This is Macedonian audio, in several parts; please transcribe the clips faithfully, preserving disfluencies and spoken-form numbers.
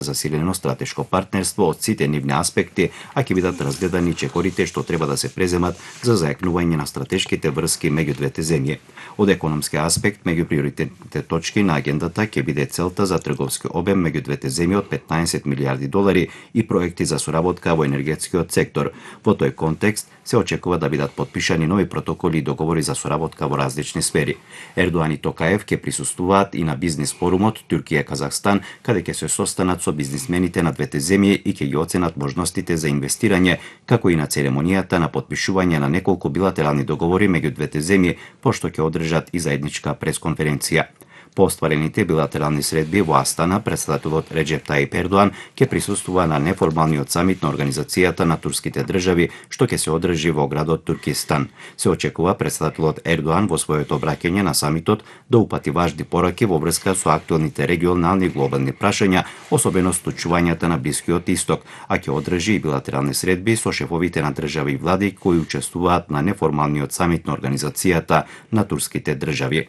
засилено стратешко партнерство од сите нивни аспекти, а ќе бидат разгледани чекорите што треба да се преземат за зајакнување на стратешките врски меѓу двете земји. Од економски аспект, меѓу приоритетните точки на агендата ќе биде целта за трговски обем меѓу двете земји од петнаесет милиарди долари и проекти за соработка во енергетскиот сектор. Во тој контекст се очекува да бидат потпишани нови протоколи и договори за соработка во различни сфери. Ердоан и Токаев ќе присуствуваат и на бизнис форумот Туркија-Казахстан, каде ќе се состанат со бизнисмените на двете земји и ќе ги оценат можностите за инвестирање, како и на церемонијата на потпишување на неколку билатерални договори меѓу двете земји, пошто ќе одржат и заедничка пресконференција. По остварените билатерални средби во Астана, председателот Реджеп Таип Ердоан ќе присуствува на неформалниот самит на Организацијата на турските држави, што ќе се одржи во градот Туркистан. Се очекува председателот Ердоан во своето обраќање на самитот да упати важни пораки во врска со актуелните регионални и глобални прашања, особено случувањата на Блискиот Исток, а ќе одржи и билатерални средби со шефовите на држави и влади кои учествуваат на неформалниот самит на Организацијата на турските држави.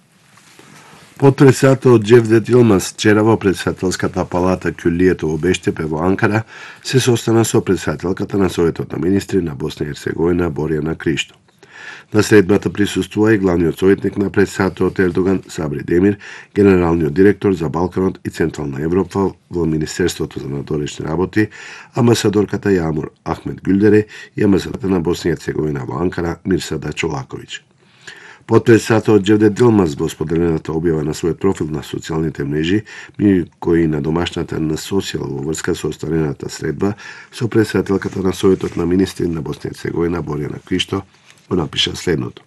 Потпредседателот Джевдет Илмаз вчера во председателската палата Кюлието во Бештепе во Анкара се состана со председателката на Советот на министри на Босна и Херцеговина Борјана Криштո. На средбата присуствува и главниот советник на председателот Ердоган Сабри Демир, генералниот директор за Балканот и Централна Европа во Министерството за надворешни работи, амбасадорката Јамур Ахмет Гюлдере и амбасадорката на Босна и Херцеговина во Анкара Мирсада Чолаковиќ. Потпредседателот Джевдет Илмаз во споделената објава на својот профил на социјалните мрежи, кои на домашната на социјал во врска со остварената средба со председателката на Советот на министри на Босна и Херцеговина Борјана Криштో, го напиша следното.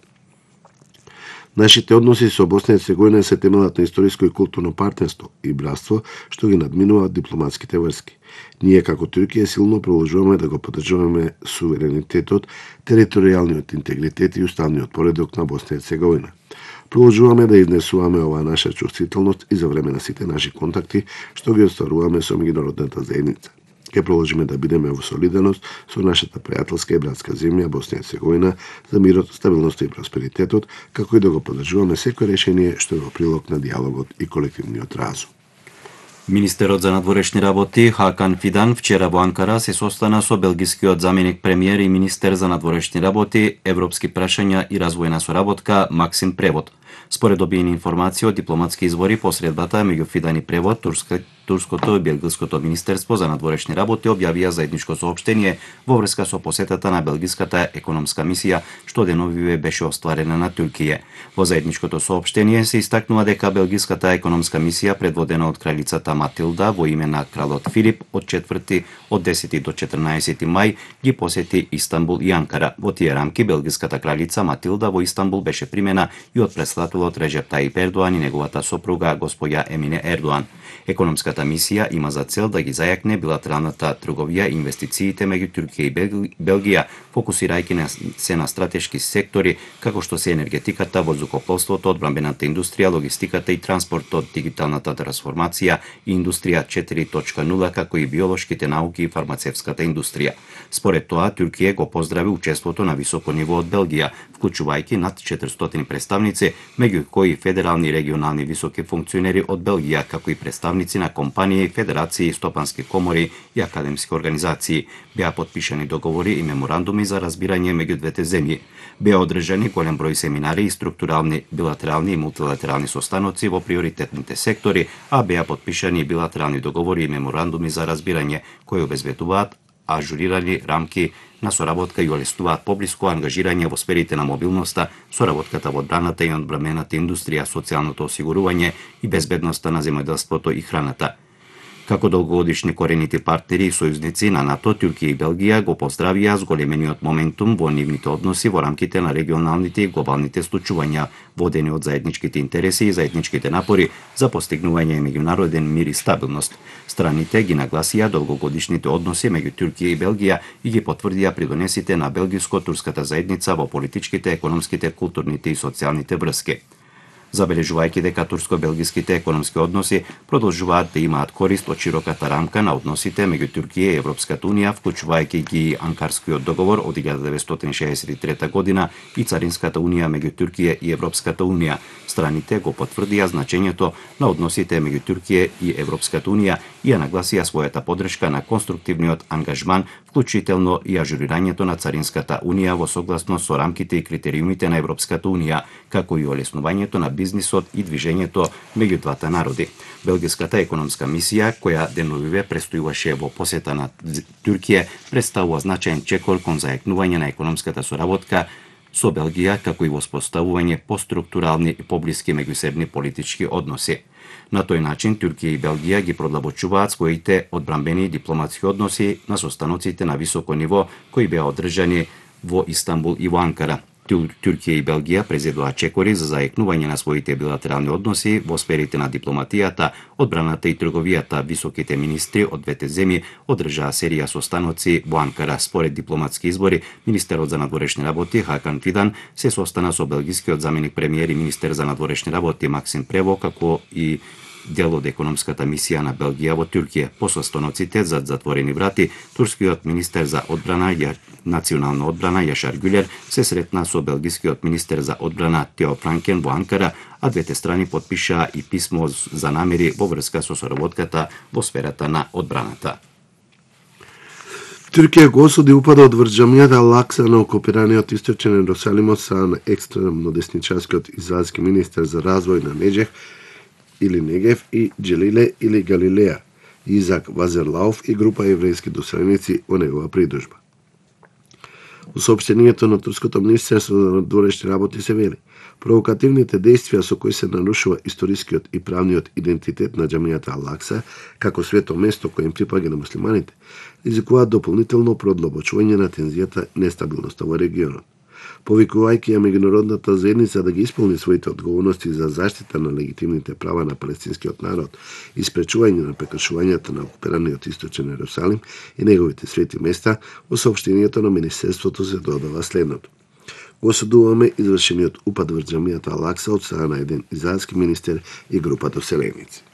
Нашите односи со Босна и Херцеговина се темелат на историско и културно партнерство и братство што ги надминуваат дипломатските врски. Ние како Туркија силно продолжуваме да го поддржуваме суверенитетот, територијалниот интегритет и уставниот поредок на Босна и Херцеговина. Продолжуваме да изнесуваме оваа наша чувствителност и за време на сите наши контакти што ги остваруваме со меѓународната заедница. Ке продолжиме да бидеме во солидарност со нашата пријателска и братска земја Босна и Херцеговина за мирот, стабилноста и просперитетот, како и да го поддржуваме секој решение што е во прилог на диалогот и колективниот разум. Министерот за надворешни работи Хакан Фидан вчера во Анкара се состана со белгискиот заменик премиер и министер за надворешни работи, европски прашања и развојна соработка Максим Превод. Според добиени информации од дипломатски извори, посредбата меѓу Фидан и Превод, турска, турското и белгиското министерство за надворешни работи објавија заедничко соопштение во врска со посетата на белгиската економска мисија што деновиве беше остварена на Туркија. Во заедничкото соопштение се истакнува дека белгиската економска мисија предводена од кралицата Матилда во име на кралот Филип од четврти од десети до четрнаесети мај ги посети Истанбул и Анкара. Во тие рамки белгиската кралица Матилда во Истанбул беше примена и од председателот Реджеп Таип Ердоан и неговата сопруга господја Емине Ердоан. Економската мисија има за цел да ги зајакне билатералната трговија и инвестициите меѓу Туркија и Белгија, фокусирајќи се на стратешки сектори како што се енергетиката, воздухопловството, одбранбената индустрија, логистиката и транспортот, дигиталната трансформација и индустрија четири точка нула, како и биолошките науки и фармацевската индустрија. Според тоа, Туркија го поздрави учеството на високо ниво од Белгија, вклучувајќи над четиристотини представници, меѓу кои федерални и регионални високи функционери од Белгија, како и представници на компании, федерации, стопански комори и академски организации. Беа потпишани договори и меморандуми за разбирање меѓу двете земји. Беа одржани голем број семинари и структурални, билатерални и мултилатерални состаноци во приоритетните сектори, а беа потпишани билатерални договори и меморандуми за разбирање, кои обезбедуваат ажурирани рамки на соработка и олеснуваат поблиско ангажирање во сферите на мобилноста, соработката во одбраната и одбранбената индустрија, социјалното осигурување и безбедноста на земјоделството и храната. Како долгогодишни коренити партнери и сојузници на НАТО, Туркија и Белгија го поздравија зголемениот моментум во нивните односи во рамките на регионалните и глобалните случувања, водени од заедничките интереси и заедничките напори за постигнување меѓународен мир и стабилност. Страните ги нагласија долгогодишните односи меѓу Туркија и Белгија и ги потврдија придонесите на белгиско-турската заедница во политичките, економските, културните и социјалните врски. забележувајќи дека турско-белгиските економски односи продолжуваат да имаат корист од широката рамка на односите меѓу Туркија и Европската унија, вклучувајќи ги Анкарскиот договор од илјада деветстотини шеесет и трета година и Царинската унија меѓу Туркија и Европската унија. Страните го потврдија значењето на односите меѓу Туркија и Европската унија и ја нагласија својата поддршка на конструктивниот ангажман, вклучително и ажурирањето на Царинската унија во согласност со рамките и критериумите на Европската унија, како и олеснувањето на бизнисот и движењето меѓу двата народи. Белгиската економска мисија, која деновиве престојуваше во посета на Туркија, представува значаен чекор кон заекнување на економската соработка со Белгија, како и воспоставување поструктурални и поблиски меѓусебни политички односи. На тој начин Туркија и Белгија ги продлабочуваат своите одбранбени и дипломатски односи на состаноците на високо ниво кои беа одржани во Истанбул и во Анкара. Туркија и Белгија презедоа чекори за заекнување на своите билатерални односи во сферите на дипломатијата, одбраната и трговијата. Високите министри од двете земји одржаа серија состаноци во Анкара. Според дипломатски избори, министерот за надворешни работи Хакан Фидан се состана со белгискиот заменик премиер и министер за надворешни работи Максим Прево, како и дел од економската мисија на Белгија во Туркија. По состаноците зад затворени врати, турскиот министер за одбрана и национална одбрана Јашар Гюлер се сретна со белгискиот министер за одбрана Тео Франкен во Анкара, а двете страни потпишаа и писмо за намери во врска со соработката во сферата на одбраната. Туркија го осуди упадот од џамијата Ал-Акса на окупираниот источен Ерусалим од страна на екстремно десничарскиот израелски министер за развој на Неџех или Негев и Джелиле или Галилеја, Изак Вазерлаов и група еврејски доселеници во негова придужба. Во соопштението на турското министерство за надворешни работи се вели: провокативните действија со кои се нарушува историскиот и правниот идентитет на џамијата Ал-Акса како свето место кое им припаѓа на муслиманите, ризикуваат дополнително продлабочување на тензијата и нестабилноста во регионот. Повикувајќи ја меѓународната заедница да ги исполни своите одговорности за заштита на легитимните права на палестинскиот народ и спречување на прекршувањата на окупираниот источен Ерусалим и неговите свети места, во соопштението на министерството се додава следното: го осудуваме извршениот упад врз џамијата Ал-Акса од страна на еден израелски министер и група доселеници.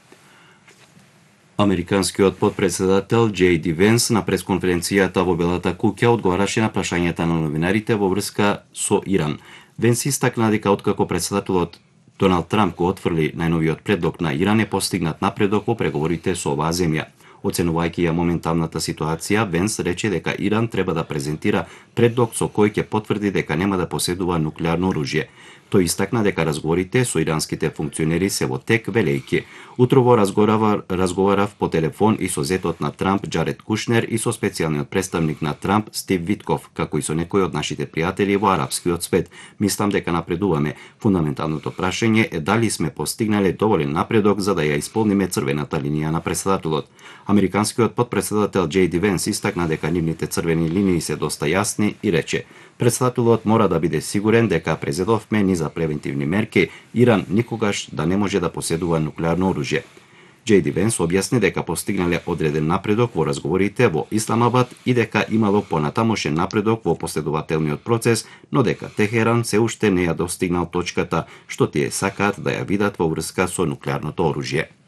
Американскиот подпредседател Џеј Ди Венс на пресконференцијата во Белата куќа одговараше на прашањата на новинарите во врска со Иран. Венс истакна дека откако председателот Доналд Трамп го отфрли најновиот предлог на Иран е постигнат напредок во преговорите со оваа земја. Оценувајќи ја моменталната ситуација, Венс рече дека Иран треба да презентира предлог со кој ќе потврди дека нема да поседува нуклеарно оружје. Тој истакна дека разговорите со иранските функционери се во тек, велејќи: утрово разговарав, разговарав по телефон и со зетот на Трамп Џаред Кушнер и со специјалниот представник на Трамп Стив Витков, како и со некои од нашите пријатели во арапскиот свет. Мислам дека напредуваме. Фундаменталното прашање е дали сме постигнале доволен напредок за да ја исполниме црвената линија на председателот. Американскиот подпредседател Џеј Ди Венс истакна дека нивните црвени линии се доста јасни и рече: председателот мора да биде сигурен дека презедовме ни за превентивни мерки Иран никогаш да не може да поседува нуклеарно оружје. Џеј Ди Венс објасни дека постигнале одреден напредок во разговорите во Исламабад и дека имало понатамошен напредок во последователниот процес, но дека Техеран се уште не ја достигнал точката што тие сакаат да ја видат во врска со нуклеарното оружје.